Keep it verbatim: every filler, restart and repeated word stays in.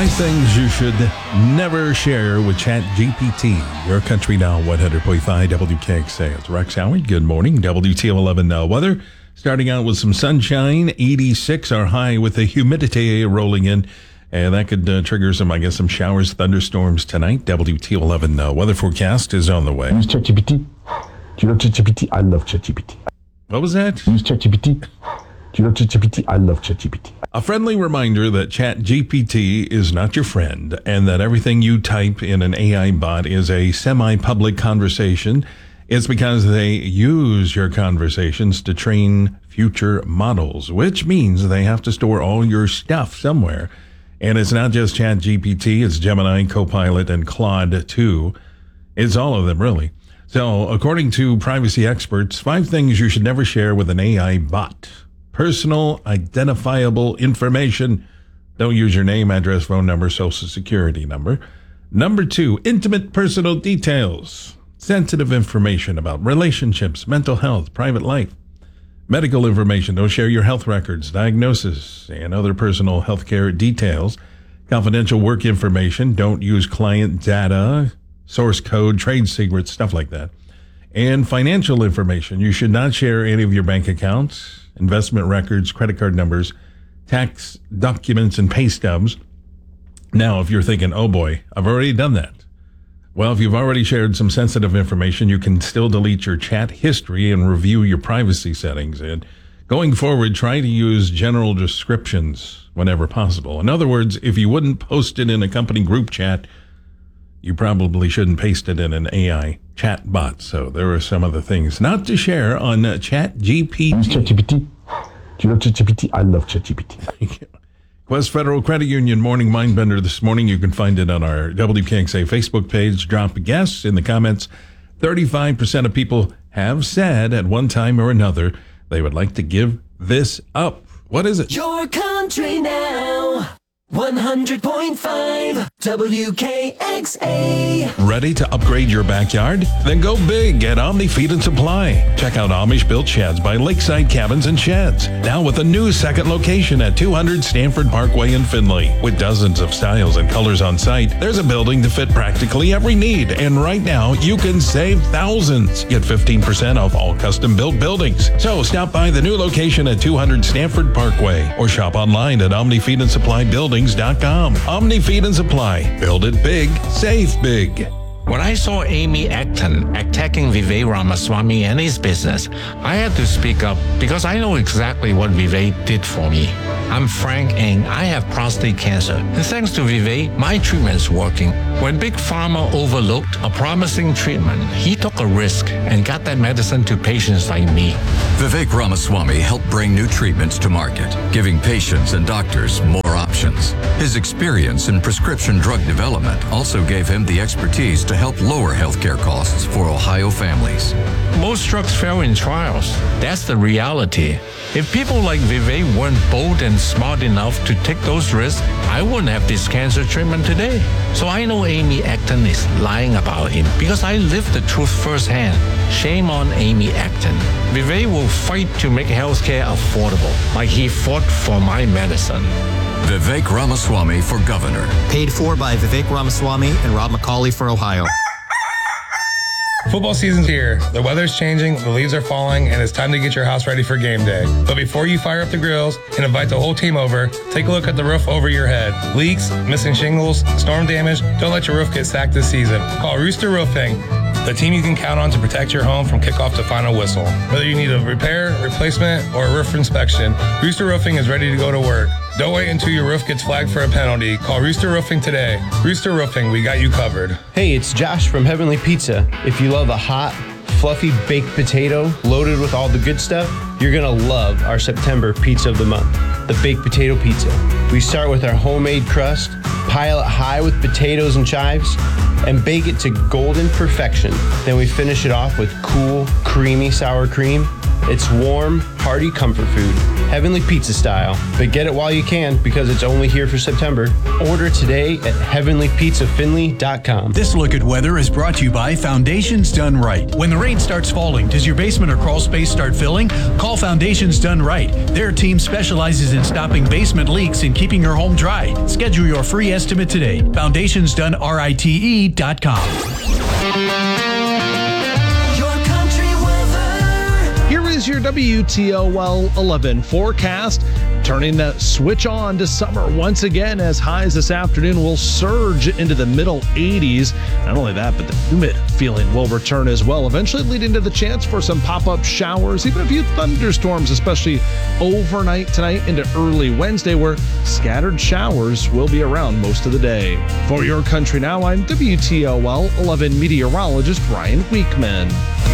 Five things you should never share with ChatGPT. Your Country Now, one hundred point five W K X A. It's Rex Howard. Good morning. W T O eleven now weather. Starting out with some sunshine, eighty-six our high with the humidity rolling in. And that could uh, trigger some, I guess, some showers, thunderstorms tonight. W T O eleven uh, weather forecast is on the way. Use ChatGPT. Do you know ChatGPT? I love ChatGPT. What was that? Use ChatGPT. Do you know ChatGPT? I love ChatGPT. A friendly reminder that ChatGPT is not your friend and that everything you type in an A I bot is a semi-public conversation. It's because they use your conversations to train future models, which means they have to store all your stuff somewhere. And it's not just ChatGPT, it's Gemini, Copilot, and Claude too. It's all of them, really. So, according to privacy experts, five things you should never share with an A I bot. Personal identifiable information. Don't use your name, address, phone number, social security number. Number two, intimate personal details. Sensitive information about relationships, mental health, private life. Medical information. Don't share your health records, diagnosis, and other personal healthcare details. Confidential work information. Don't use client data, source code, trade secrets, stuff like that. And financial information. You should not share any of your bank accounts, investment records, credit card numbers, tax documents, and pay stubs. Now, if you're thinking, oh boy, I've already done that. Well, if you've already shared some sensitive information, you can still delete your chat history and review your privacy settings. And going forward, try to use general descriptions whenever possible. In other words, if you wouldn't post it in a company group chat, you probably shouldn't paste it in an A I chat bot. So there are some of the things not to share on uh, ChatGPT. Use ChatGPT. Do you know ChatGPT? I love ChatGPT. Thank you. Quest Federal Credit Union Morning Mindbender this morning. You can find it on our W K X A Facebook page. Drop a guess in the comments. thirty-five percent of people have said at one time or another they would like to give this up. What is it? Your Country Now, one hundred point five W K X A. Ready to upgrade your backyard? Then go big at Omni Feed and Supply. Check out Amish Built Sheds by Lakeside Cabins and Sheds. Now with a new second location at two hundred Stanford Parkway in Findlay. With dozens of styles and colors on site, there's a building to fit practically every need. And right now, you can save thousands. Get fifteen percent off all custom built buildings. So stop by the new location at two hundred Stanford Parkway or shop online at omni feed and supply buildings dot com. Omni Feed and Supply. Build it big, save big. When I saw Amy Acton attacking Vivek Ramaswamy and his business, I had to speak up because I know exactly what Vivek did for me. I'm Frank and I have prostate cancer. And thanks to Vivek, my treatment's working. When Big Pharma overlooked a promising treatment, he took a risk and got that medicine to patients like me. Vivek Ramaswamy helped bring new treatments to market, giving patients and doctors more options. His experience in prescription drug development also gave him the expertise to help lower healthcare costs for Ohio families. Most drugs fail in trials. That's the reality. If people like Vivek weren't bold and smart enough to take those risks, I wouldn't have this cancer treatment today. So I know Amy Acton is lying about him because I lived the truth firsthand. Shame on Amy Acton. Vivek will fight to make healthcare affordable, like he fought for my medicine. Vivek Ramaswamy for governor. Paid for by Vivek Ramaswamy and Rob McCauley for Ohio. Football season's here. The weather's changing, the leaves are falling, and it's time to get your house ready for game day. But before you fire up the grills and invite the whole team over, take a look at the roof over your head. Leaks, missing shingles, storm damage, don't let your roof get sacked this season. Call Rooster Roofing, the team you can count on to protect your home from kickoff to final whistle. Whether you need a repair, replacement, or a roof inspection, Rooster Roofing is ready to go to work. Don't wait until your roof gets flagged for a penalty. Call Rooster Roofing today. Rooster Roofing, we got you covered. Hey, it's Josh from Heavenly Pizza. If you love a hot, fluffy baked potato loaded with all the good stuff, you're gonna love our September Pizza of the Month, the Baked Potato Pizza. We start with our homemade crust, pile it high with potatoes and chives, and bake it to golden perfection. Then we finish it off with cool, creamy sour cream It's warm, hearty comfort food, Heavenly Pizza style. But get it while you can because it's only here for September. Order today at heavenly pizza finley dot com. This look at weather is brought to you by Foundations Done Right. When the rain starts falling, does your basement or crawl space start filling? Call Foundations Done Right. Their team specializes in stopping basement leaks and keeping your home dry. Schedule your free estimate today. foundations done rite dot com. Here is your W T O L eleven forecast. Turning the switch on to summer once again as highs this afternoon will surge into the middle eighties. Not only that, but the humid feeling will return as well, eventually leading to the chance for some pop-up showers, even a few thunderstorms, especially overnight tonight into early Wednesday, where scattered showers will be around most of the day. For Your Country Now, I'm W T O L eleven meteorologist Ryan Weekman.